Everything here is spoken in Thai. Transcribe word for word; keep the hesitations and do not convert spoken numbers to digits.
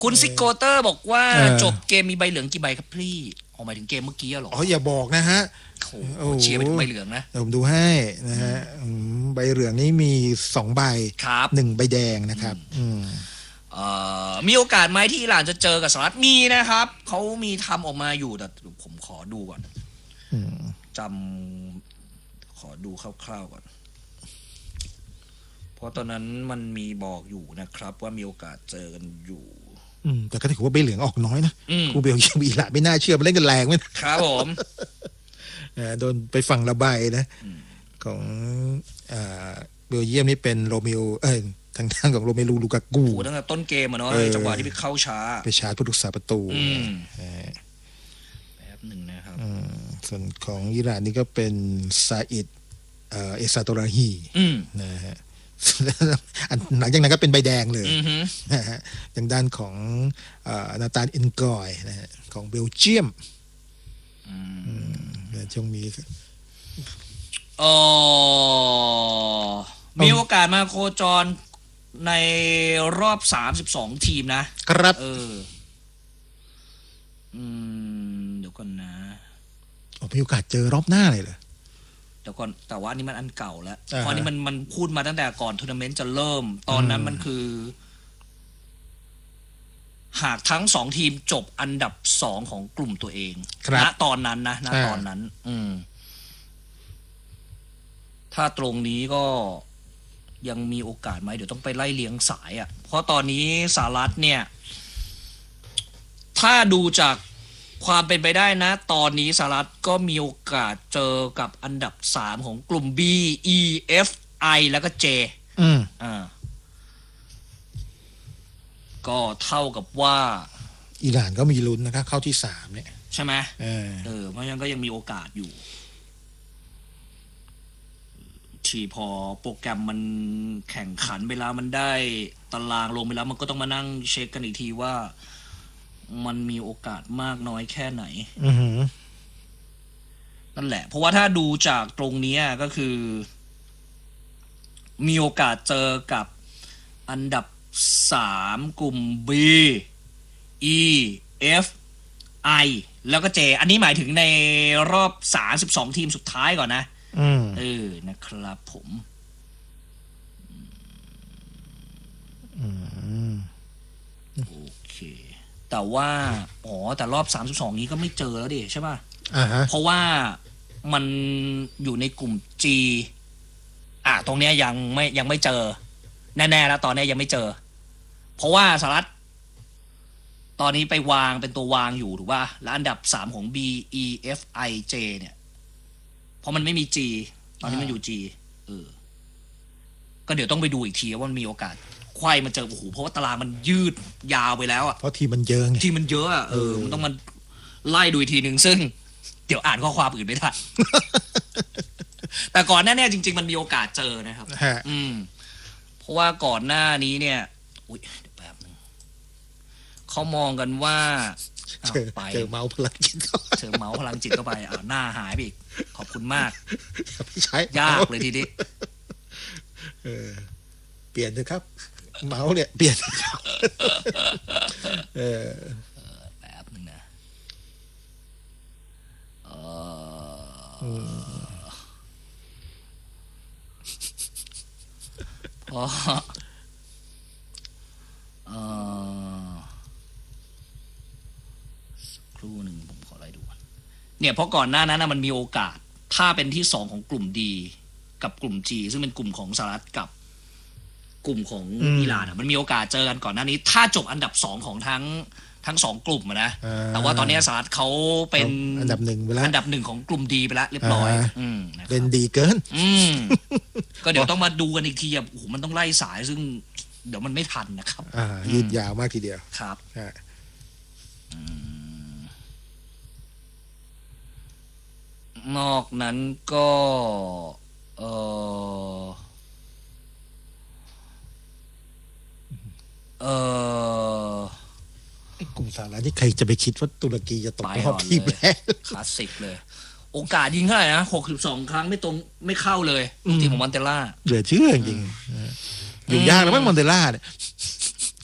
คุณซิกโกเตอร์บอกว่าจบเกมมีใบเหลืองกี่ใบครับพี่ออกหมายถึงเกมเมื่อกี้หรออ๋ออย่าบอกนะฮะโอ้เชียร์ไปถึงใบเหลืองนะผมดูให้นะฮะใบเหลืองนี่มีสองใบหนึ่งใบแดงนะครับมีโอกาสไหมที่อิหร่านจะเจอกับสหรัฐมีนะครับเขามีทำออกมาอยู่แต่ผมขอดูก่อนจำขอดูคร่าวๆก่อนเพราะตอนนั้นมันมีบอกอยู่นะครับว่ามีโอกาสเจอกันอยู่แต่ก็ถือว่าใบเหลืองออกน้อยนะกูเบลยังมีอิหร่านไม่น่าเชื่อมาเล่นกันแรงไหมครับผมโดนไปฝั่งระบายนะของเบลเยียมนี่เป็นโรเมโอเอ้ยทางด้านของโรเมลูลูกากูตั้งแต่ต้นเกมอะเนาะจังหวะที่ไปเข้าช้าไปชาร์จผู้รักษาประตูแป๊บหนึ่งนะครับส่วนของอิหร่านนี่ก็เป็นซาอิดเอซาโตราฮีนะฮะหลังจากนั้นก็เป็นใบแดงเลยนะฮะทางด้านของนาตานอินกอยนะฮะของเบลเยียมช่วงนี้อ๋อมีโอกาสมาโคจรในรอบสามสิบสองทีมนะครับเอออืมเดี๋ยวก่อนนะอ๋อมีโอกาสเจอรอบหน้าเลยเหรอเดี๋ยวก่อนแต่ว่านี่มันอันเก่าแล้วเพราะนี่มันมันพูดมาตั้งแต่ก่อนทัวร์นาเมนต์จะเริ่มตอนนั้นมันคือหากทั้งสองทีมจบอันดับสองของกลุ่มตัวเองณตอนนั้นนะณตอนนั้นอืมถ้าตรงนี้ก็ยังมีโอกาสไหมเดี๋ยวต้องไปไล่เลี้ยงสายอ่ะเพราะตอนนี้สหรัฐเนี่ยถ้าดูจากความเป็นไปได้นะตอนนี้สหรัฐก็มีโอกาสเจอกับอันดับสามของกลุ่ม B E F I แล้วก็ J อืมอ่าก็เท่ากับว่าอิหร่านก็มีลุ้นนะครับเข้าที่สามเนี่ยใช่ไหมเออเออเพราะฉะนั้นก็ยังมีโอกาสอยู่ที่พอโปรแกรมมันแข่งขันเวลามันได้ตารางลงไปแล้วมันก็ต้องมานั่งเช็คกันอีกทีว่ามันมีโอกาสมากน้อยแค่ไหนนั่นแหละเพราะว่าถ้าดูจากตรงนี้ก็คือมีโอกาสเจอกับอันดับสามกลุ่ม B E F I แล้วก็ J อันนี้หมายถึงในรอบสามสิบสองทีมสุดท้ายก่อนนะเออนะครับผมโอเคแต่ว่าอ๋อแต่รอบสามสิบสองนี้ก็ไม่เจอแล้วดิใช่ป่ะอ่าฮะเพราะว่ามันอยู่ในกลุ่ม G อ่ะตรงเนี้ยยังไม่ยังไม่เจอแน่ๆแล้วตอนนี้ยังไม่เจอเพราะว่าสหรัฐตอนนี้ไปวางเป็นตัววางอยู่ถูกป่ะแล้วอันดับสามของ B E F I J เนี่ยเพราะมันไม่มี G ตอนนี้มันอยู่ G เออก็เดี๋ยวต้องไปดูอีกทีว่ามันมีโอกาสไขว้มาเจอโอ้โหเพราะว่าตารางมันยืดยาวไปแล้วอ่ะเพราะทีมันเยอะไงทีมันเยอะอ่ะเออมันต้องมันไล่ดูอีกทีนึงซึ่งเดี๋ยวอ่านข้อความอื่นไม่ทัน แต่ก่อนหน้านี้จริงๆมันมีโอกาสเจอนะครับอืมเพราะว่าก่อนหน้านี้เนี่ยอุ๊ยเดี๋ยวแป๊บนึงเขามองกันว่าเจอเจอเมาส์พลังจิตเจอเมาส์พลังจิตเข้าไปอ่าหน้าหายไปอีกขอบคุณมากใช้ยากเลยทีนี้เออเปลี่ยนเถอะครับเมาส์เนี่ยเปลี่ยนเออแป๊บนึงนะเออพอเออครู่หนึ่งผมขอไล่ดูเนี่ยเพราะก่อนหน้านั้นนะมันมีโอกาสถ้าเป็นที่สองของกลุ่ม D กับกลุ่ม G ซึ่งเป็นกลุ่มของสหรัฐกับกลุ่มของอิหร่านมันมีโอกาสเจอกันก่อนหน้านี้ถ้าจบอันดับสองของทั้งทั้งสองกลุ่มนะแต่ว่าตอนนี้สหรัฐเขาเป็นอันดับหนึ่งไปแล้วอันดับหนึ่งของกลุ่ม D ไปแล้วเรียบร้อยเป็นดีเกินก็เดี๋ยวต้องมาดูกันอีกทีอ่ะโอ้โหมันต้องไล่สายซึ่งเดี๋ยวมันไม่ทันนะครับยืดยาวมากทีเดียวครับนอกนั้นก็เออเออกลุ่มสหรัฐที่ใครจะไปคิดว่าตุรกีจะตกรอบทีมแรกคลาสสิกเลยโอกาสยิงเท่าไหร่นะหกสิบสองครั้งไม่ตรงไม่เข้าเลยทีมของมอนเตล่าเหลือเชื่อจริงอยู่ยากแล้วมั้งมอนเตล่าเนี่ย